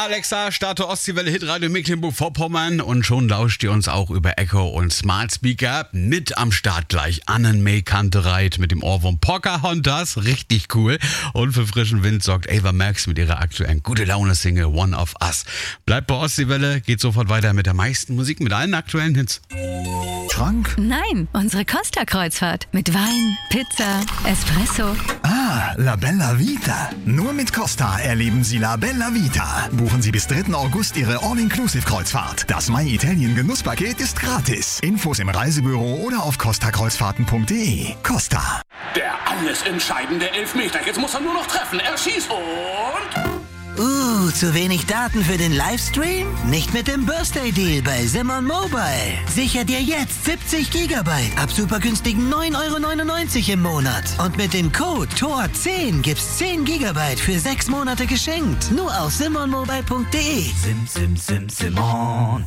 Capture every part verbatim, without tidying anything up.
Alexa, starte Ostseewelle Hitradio Mecklenburg-Vorpommern und schon lauscht ihr uns auch über Echo und Smart Speaker. Mit am Start gleich Annen-May Kantereit mit dem Ohrwurm Pocahontas, richtig cool. Und für frischen Wind sorgt Ava Max mit ihrer aktuellen Gute-Laune-Single One of Us. Bleibt bei Ostseewelle, geht sofort weiter mit der meisten Musik, mit allen aktuellen Hits. Krank? Nein, unsere Costa-Kreuzfahrt mit Wein, Pizza, Espresso. Ah, La Bella Vita. Nur mit Costa erleben Sie La Bella Vita. Buchen Sie bis dritten August Ihre All-Inclusive-Kreuzfahrt. Das My Italien Genusspaket ist gratis. Infos im Reisebüro oder auf costa kreuzfahrten punkt de. Costa. Der alles entscheidende Elfmeter. Jetzt muss er nur noch treffen. Er schießt und... Uh, zu wenig Daten für den Livestream? Nicht mit dem Birthday Deal bei Simon Mobile. Sicher dir jetzt siebzig Gigabyte ab super günstigen neun Euro neunundneunzig im Monat. Und mit dem Code T O R zehn gibt's zehn Gigabyte für sechs Monate geschenkt. Nur auf simon mobile punkt de. Sim, sim, sim, Simon.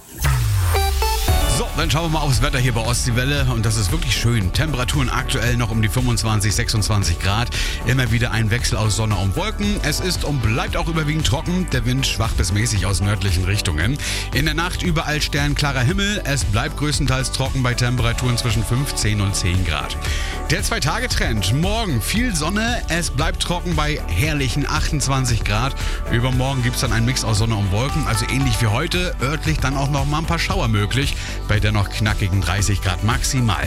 So, dann schauen wir mal aufs Wetter hier bei Ostseewelle und das ist wirklich schön. Temperaturen aktuell noch um die fünfundzwanzig, sechsundzwanzig Grad. Immer wieder ein Wechsel aus Sonne und Wolken. Es ist und bleibt auch überwiegend trocken. Der Wind schwach bis mäßig aus nördlichen Richtungen. In der Nacht überall sternklarer Himmel. Es bleibt größtenteils trocken bei Temperaturen zwischen fünfzehn und zehn Grad. Der Zwei-Tage-Trend. Morgen viel Sonne. Es bleibt trocken bei herrlichen achtundzwanzig Grad. Übermorgen gibt es dann einen Mix aus Sonne und Wolken. Also ähnlich wie heute. Örtlich dann auch noch mal ein paar Schauer möglich. Bei dennoch knackigen dreißig Grad maximal.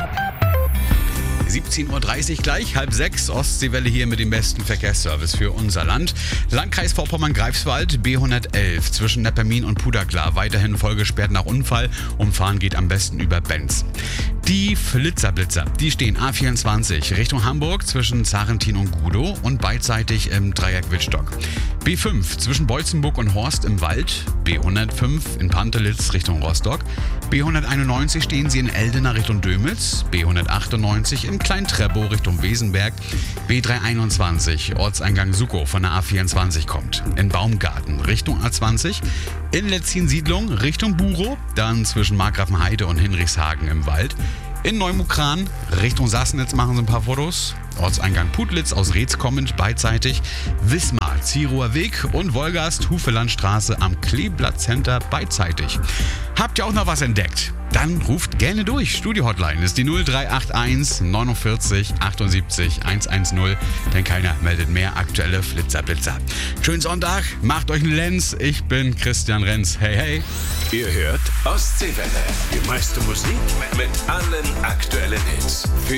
siebzehn Uhr dreißig gleich, halb sechs, Ostseewelle hier mit dem besten Verkehrsservice für unser Land. Landkreis Vorpommern-Greifswald, B hundertelf, zwischen Neppermin und Puderklar. Weiterhin vollgesperrt nach Unfall. Umfahren geht am besten über Benz. Die Flitzerblitzer, die stehen A vierundzwanzig Richtung Hamburg zwischen Zarentin und Gudow und beidseitig im Dreieck Wittstock. B fünf zwischen Beutzenburg und Horst im Wald. B hundertfünf in Pantelitz Richtung Rostock. B hunderteinundneunzig stehen sie in Eldena Richtung Dömitz. B hundertachtundneunzig in Klein-Treppow Richtung Wesenberg. B dreihunderteinundzwanzig Ortseingang Sukow von der A vierundzwanzig kommt. In Baumgarten Richtung A zwanzig. In Letzin-Siedlung Richtung Burow. Dann zwischen Markgrafenheide und Hinrichshagen im Wald. In Neumukran Richtung Sassnitz machen sie ein paar Fotos. Ortseingang Putlitz aus Reetz kommend beidseitig. Wismar, Zierower Weg und Wolgast, Hufelandstraße am Kleeblatt Center beidseitig. Habt ihr auch noch was entdeckt? Dann ruft gerne durch. Studio-Hotline ist die null drei acht eins neunundvierzig achtundsiebzig hundertzehn, denn keiner meldet mehr aktuelle Flitzerblitzer. Schönen Sonntag, macht euch einen Lenz. Ich bin Christian Renz. Hey, hey. Ihr hört Ostseewelle. Die meiste Musik mit allen aktuellen Hits. Für